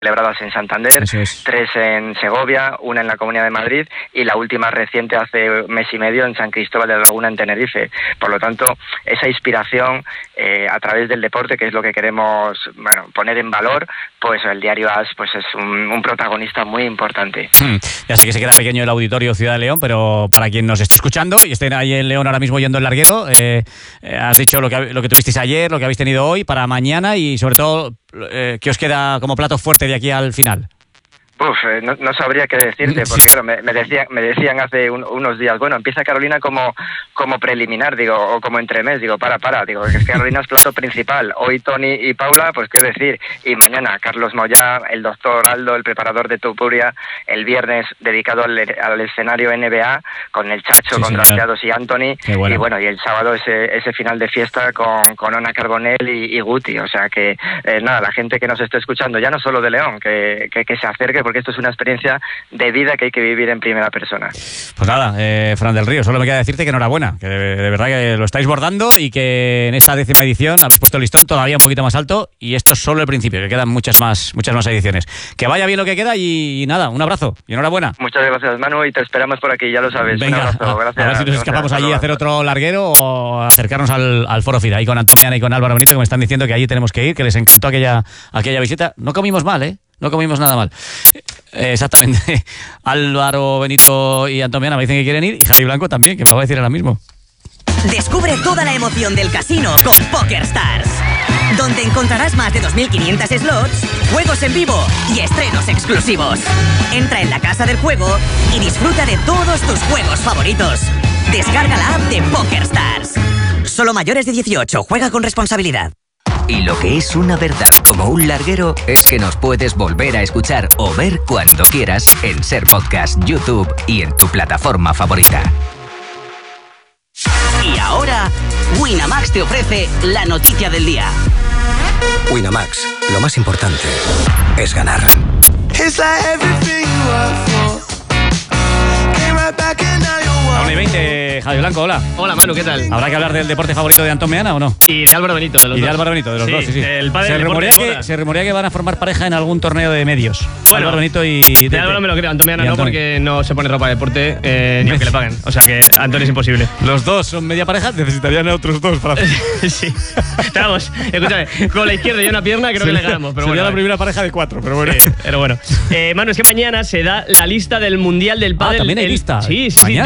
celebradas en Santander, 3 en Segovia, una en la Comunidad de Madrid y la última reciente hace mes y medio en San Cristóbal de la Laguna en Tenerife. Por lo tanto, esa inspiración a través del deporte, que es lo que queremos poner en valor, pues el diario AS pues es un protagonista muy importante. Ya sé que se queda pequeño el auditorio Ciudad de León, pero para quien nos esté escuchando y estén ahí en León ahora mismo yendo el larguero, has dicho lo que tuvisteis ayer, lo que habéis tenido hoy para mañana y sobre todo ¿qué os queda como plato fuerte de aquí al final? No sabría qué decirte, porque claro, me decían hace unos días, bueno, empieza Carolina como preliminar, digo, o como entremés, digo, digo, que Carolina es plato principal, hoy Tony y Paula, pues qué decir, y mañana Carlos Moyá, el doctor Aldo, el preparador de Tupuria, el viernes dedicado al escenario NBA, con el Chacho, con Drafteados y Anthony, bueno. Y bueno, y el sábado ese final de fiesta con Ona Carbonell y Guti, o sea que, nada, la gente que nos esté escuchando, ya no solo de León, que se acerque, porque esto es una experiencia de vida que hay que vivir en primera persona. Pues nada, Fran del Río, solo me queda decirte que enhorabuena, que de verdad que lo estáis bordando y que en esta 10ª edición habéis puesto el listón todavía un poquito más alto y esto es solo el principio, que quedan muchas más ediciones. Que vaya bien lo que queda y nada, un abrazo y enhorabuena. Muchas gracias, Manu, y te esperamos por aquí, ya lo sabes. Venga, un abrazo, gracias. A ver si nos escapamos allí a hacer otro larguero o acercarnos al Foro FIDA, ahí con Antomiana y con Álvaro Benito, que me están diciendo que allí tenemos que ir, que les encantó aquella visita. No comimos mal, no comimos nada mal. Exactamente. Álvaro, Benito y Antomiana me dicen que quieren ir y Javi Blanco también, que me lo va a decir ahora mismo. Descubre toda la emoción del casino con PokerStars, donde encontrarás más de 2.500 slots, juegos en vivo y estrenos exclusivos. Entra en la casa del juego y disfruta de todos tus juegos favoritos. Descarga la app de PokerStars. Solo mayores de 18, juega con responsabilidad. Y lo que es una verdad como un larguero es que nos puedes volver a escuchar o ver cuando quieras en Ser Podcast, YouTube y en tu plataforma favorita. Y ahora, Winamax te ofrece la noticia del día. Winamax, lo más importante es ganar. 1:20, Javi Blanco, hola. Hola, Manu, ¿qué tal? ¿Habrá que hablar del deporte favorito de Antomiana o no? Y de Álvaro Benito, de los dos. Y de Álvaro Benito, de los dos, sí. El padre se rumorea que van a formar pareja en algún torneo de medios. Bueno, Álvaro Benito y de Álvaro me lo creo, Antomiana no, porque no se pone ropa de deporte ni aunque le paguen. O sea que Antonio es imposible. Los dos son media pareja, necesitarían a otros dos para hacer. Sí. Vamos, escúchame, con la izquierda y una pierna creo que le ganamos. Pero sería la primera pareja de 4, pero bueno. Sí, pero bueno. Manu, es que mañana se da la lista del Mundial del Pádel. También hay lista. Sí,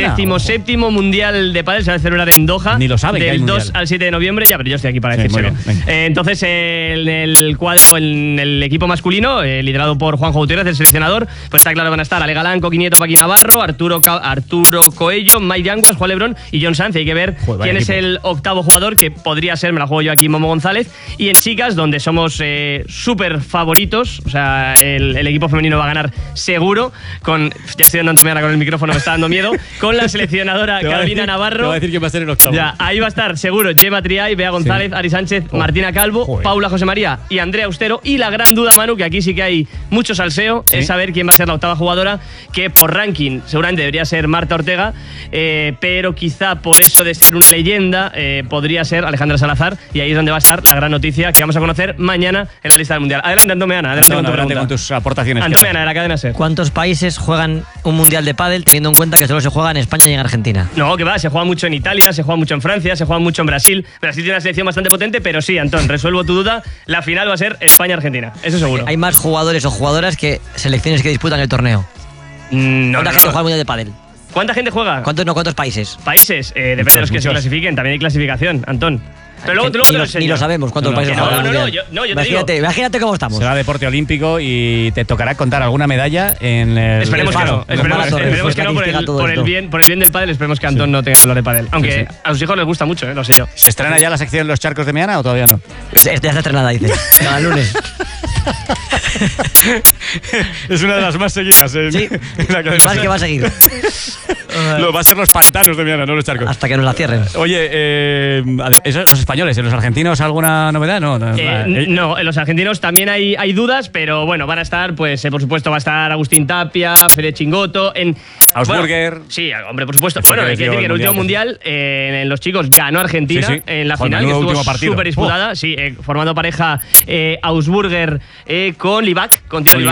17º Mundial de Pádel se va a celebrar en Doha. Ni lo saben. Del 2 al 7 de noviembre. Ya, pero yo estoy aquí para decírselo. Entonces, en el cuadro, en el equipo masculino, liderado por Juanjo Gutiérrez, el seleccionador, pues está claro que van a estar Ale Galán, Coqui Nieto, Paqui Navarro, Arturo Coello, Mike Yanguas, Juan Lebrón y John Sanz. Hay que ver quién es el octavo jugador, que podría ser, me la juego yo aquí, Momo González. Y en chicas, donde somos súper favoritos, o sea, el equipo femenino va a ganar seguro. Ya estoy dando Antomiana con el micrófono, me está dando miedo. Con la seleccionadora Carolina Navarro. Te voy a decir quién va a ser el octavo. Ya, ahí va a estar seguro Gemma Triay, Bea González, Ari Sánchez, Martina Calvo, Paula José María y Andrea Austero. Y la gran duda, Manu, que aquí sí que hay mucho salseo, es saber quién va a ser la octava jugadora, que por ranking seguramente debería ser Marta Ortega, pero quizá por eso de ser una leyenda podría ser Alejandra Salazar, y ahí es donde va a estar la gran noticia que vamos a conocer mañana en la lista del Mundial. Adelante, Antomiana, adelante con tus aportaciones. Antomiana, de la cadena SER. ¿Cuántos países juegan un Mundial de pádel teniendo en cuenta que solo se juega en España y en Argentina? No, que va, se juega mucho en Italia, se juega mucho en Francia, se juega mucho en Brasil. Brasil tiene una selección bastante potente, pero sí, Antón, resuelvo tu duda, la final va a ser España-Argentina, eso seguro. Hay más jugadores o jugadoras que selecciones que disputan el torneo. ¿Cuánta gente juega el Mundial de pádel? ¿Cuánta gente juega? ¿Cuántos países? Países, depende de los que se clasifiquen, también hay clasificación, Antón. Pero luego te lo enseño. Ni lo sabemos cuántos países juegan. Yo te digo. Imagínate cómo estamos. Será deporte olímpico y te tocará contar alguna medalla en el... Esperemos que no. Esperemos que no, por el bien del pádel. Esperemos que Antón no tenga dolor de pádel. Aunque a sus hijos les gusta mucho, lo sé yo. ¿Se estrena ya la sección Los Charcos de Miana o todavía no? Ya está estrenada, dice. Cada lunes. Es una de las más seguidas. Sí, más que va a seguir. Va a ser los pantanos de Miana, no los charcos. Hasta que nos la cierren. Oye, los españoles, ¿en los argentinos alguna novedad? No, en los argentinos también hay dudas, pero bueno, van a estar, pues por supuesto va a estar Agustín Tapia, Fede Chingoto, Augsburger. Bueno, sí, hombre, por supuesto. Bueno, hay que decir que en el último mundial, en los chicos, ganó Argentina en la final, que estuvo súper disputada, formando pareja Augsburger con Livac, con Tito Livac.